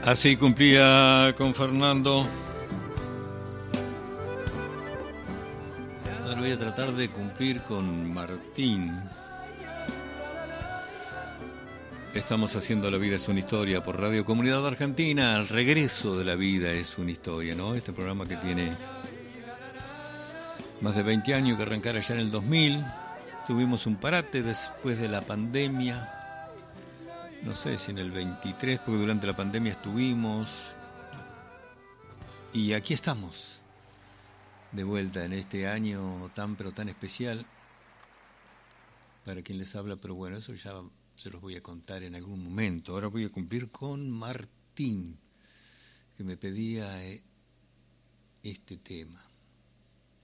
Así cumplía con Fernando. Ahora voy a tratar de cumplir con Martín. Estamos haciendo La Vida es una Historia por Radio Comunidad Argentina. El regreso de la vida es una historia, ¿no? Este programa que tiene más de 20 años, que arrancara ya en el 2000. Tuvimos un parate después de la pandemia. No sé si en el 23, porque durante la pandemia estuvimos. Y aquí estamos, de vuelta en este año tan pero tan especial para quien les habla, pero bueno, eso ya se los voy a contar en algún momento. Ahora voy a cumplir con Martín, que me pedía este tema.